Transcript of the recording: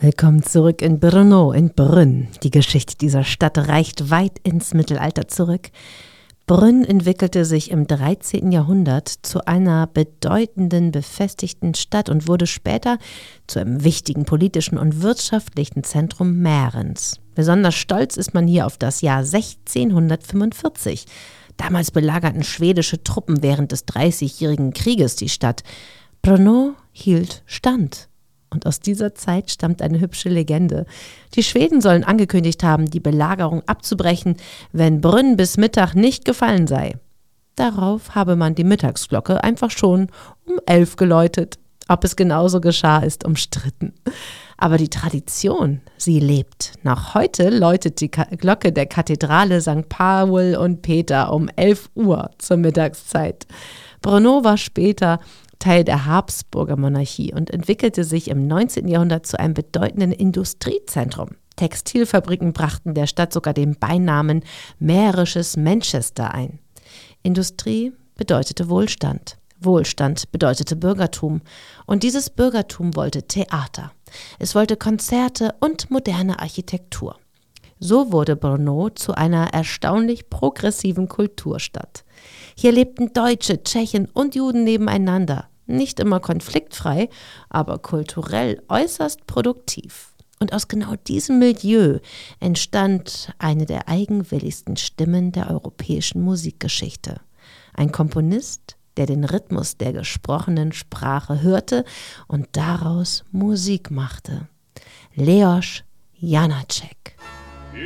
Willkommen zurück in Brno, in Brünn. Die Geschichte dieser Stadt reicht weit ins Mittelalter zurück. Brünn entwickelte sich im 13. Jahrhundert zu einer bedeutenden, befestigten Stadt und wurde später zu einem wichtigen politischen und wirtschaftlichen Zentrum Mährens. Besonders stolz ist man hier auf das Jahr 1645. Damals belagerten schwedische Truppen während des Dreißigjährigen Krieges die Stadt. Brno hielt stand. Und aus dieser Zeit stammt eine hübsche Legende. Die Schweden sollen angekündigt haben, die Belagerung abzubrechen, wenn Brünn bis Mittag nicht gefallen sei. Darauf habe man die Mittagsglocke einfach schon um 11 geläutet. Ob es genauso geschah, ist umstritten. Aber die Tradition, sie lebt. Noch heute läutet die Glocke der Kathedrale St. Paul und Peter um 11 Uhr zur Mittagszeit. Brno war später Teil der Habsburger Monarchie und entwickelte sich im 19. Jahrhundert zu einem bedeutenden Industriezentrum. Textilfabriken brachten der Stadt sogar den Beinamen Mährisches Manchester ein. Industrie bedeutete Wohlstand. Wohlstand bedeutete Bürgertum. Und dieses Bürgertum wollte Theater. Es wollte Konzerte und moderne Architektur. So wurde Brno zu einer erstaunlich progressiven Kulturstadt. Hier lebten Deutsche, Tschechen und Juden nebeneinander. Nicht immer konfliktfrei, aber kulturell äußerst produktiv. Und aus genau diesem Milieu entstand eine der eigenwilligsten Stimmen der europäischen Musikgeschichte. Ein Komponist, der den Rhythmus der gesprochenen Sprache hörte und daraus Musik machte. Leos Janáček.